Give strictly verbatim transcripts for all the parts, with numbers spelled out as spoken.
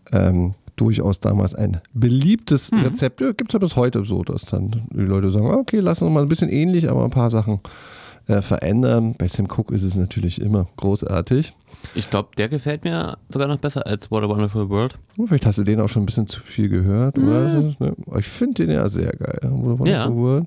ähm, durchaus damals ein beliebtes mhm. Rezept. Ja, gibt es ja bis heute so, dass dann die Leute sagen, okay, lass uns mal ein bisschen ähnlich, aber ein paar Sachen äh, verändern. Bei Sam Cooke ist es natürlich immer großartig. Ich glaube, der gefällt mir sogar noch besser als What a Wonderful World. Vielleicht hast du den auch schon ein bisschen zu viel gehört, mhm. oder? So, ne? Ich finde den ja sehr geil. What a Wonderful ja. World.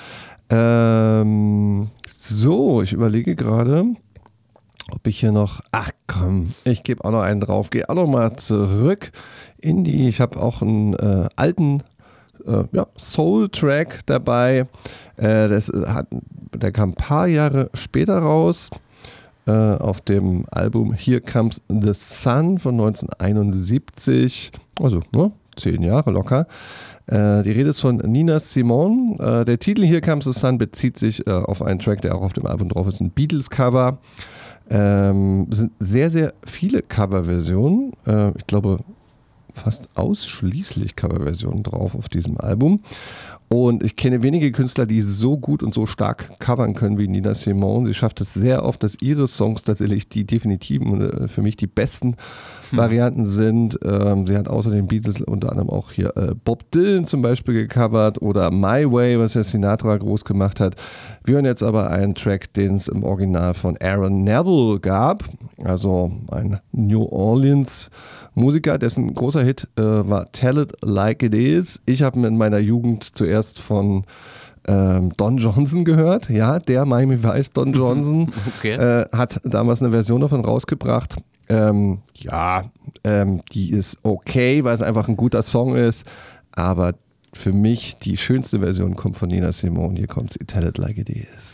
Ähm, so, ich überlege gerade, ob ich hier noch, ach komm, ich gebe auch noch einen drauf, gehe auch noch mal zurück in die, ich habe auch einen äh, alten äh, ja, Soul-Track dabei, äh, das hat, der kam ein paar Jahre später raus, äh, auf dem Album Here Comes the Sun von neunzehnhunderteinundsiebzig, also ne, zehn Jahre locker. Äh, die Rede ist von Nina Simone. Äh, der Titel Here Comes the Sun bezieht sich äh, auf einen Track, der auch auf dem Album drauf ist, ein Beatles-Cover. Ähm, es sind sehr, sehr viele Coverversionen. Äh, ich glaube, fast ausschließlich Coverversionen drauf auf diesem Album. Und ich kenne wenige Künstler, die so gut und so stark covern können wie Nina Simone. Sie schafft es sehr oft, dass ihre Songs tatsächlich die definitiven und für mich die besten hm. Varianten sind. Ähm, sie hat außer den Beatles unter anderem auch hier äh, Bob Dylan zum Beispiel gecovert oder My Way, was ja Sinatra groß gemacht hat. Wir hören jetzt aber einen Track, den es im Original von Aaron Neville gab, also ein New Orleans Musiker, dessen großer Hit äh, war Tell It Like It Is. Ich habe in meiner Jugend zuerst von ähm, Don Johnson gehört. Ja, der Miami Vice Don Johnson okay. äh, hat damals eine Version davon rausgebracht. Ähm, ja, ähm, die ist okay, weil es einfach ein guter Song ist. Aber für mich die schönste Version kommt von Nina Simone. Hier kommt sie, Tell It Like It Is.